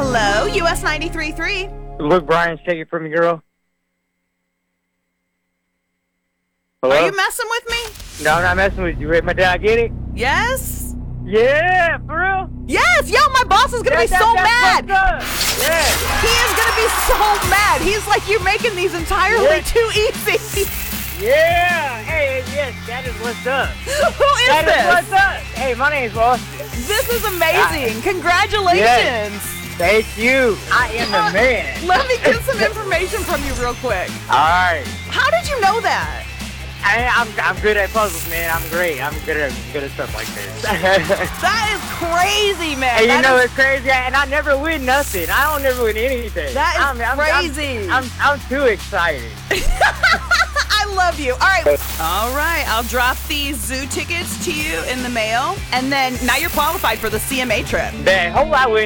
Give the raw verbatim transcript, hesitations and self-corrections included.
Hello, U S ninety-three point three. Look, Brian, take it from me, girl. Hello? Are you messing with me? No, I'm not messing with you. Wait, my dad, get it? Yes? Yeah, for real? Yes! Yo, my boss is gonna That- be that- so that's mad! what's up. Yeah. He is gonna be so mad! He's like, you're making these entirely Yeah. too easy! Yeah. Hey, yes, that is what's up. Who is That is this? what's up. Hey, my name's Austin. This is amazing! Congratulations! Yes. Thank you. I am the man. Let me get some information from you real quick. All right. How did you know that? I, I'm I'm good at puzzles, man. I'm great. I'm good at good at stuff like this. That is crazy, man. And you That know is- it's crazy, and I never win nothing. I don't never win anything. That is I'm, I'm, crazy. I'm, I'm, I'm too excited. I love you. All right. All right. I'll drop these zoo tickets to you in the mail. And then now you're qualified for the C M A trip. Man, hope I win.